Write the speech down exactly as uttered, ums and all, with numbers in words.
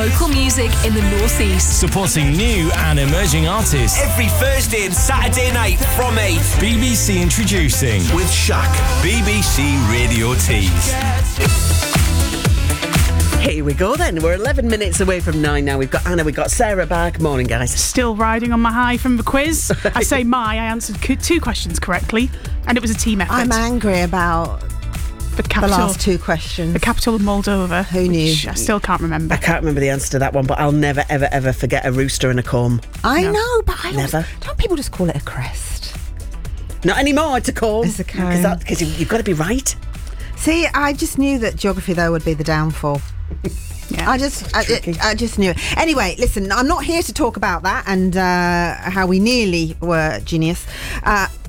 Local music in the Northeast. Supporting new and emerging artists. Every Thursday and Saturday night from eight. B B C introducing. With Shaq. B B C Radio Tees. Here we go then. We're eleven minutes away from nine now. We've got Anna, we've got Sarah back. Morning, guys. Still riding on my high from the quiz. I say my, I answered two questions correctly, and it was a team effort. I'm angry about the, capital, the last two questions. The capital of Moldova. Who knew? Which I still can't remember. I can't remember the answer to that one, but I'll never, ever, ever forget a rooster and a comb. I No. know, but I Never. also, don't people just call it a crest? Not anymore, it's a comb. It's a comb. Because you, you've got to be right. See, I just knew that geography, though, would be the downfall. Yeah. I just, I, I just knew it. Anyway, listen, I'm not here to talk about that and uh, how we nearly were genius. Uh,